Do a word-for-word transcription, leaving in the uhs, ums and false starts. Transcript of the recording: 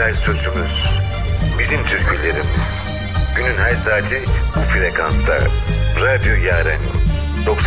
yerel sözümüz. Bizim türkülerimiz. Günün her saati bu frekansta. Radyo Yaren.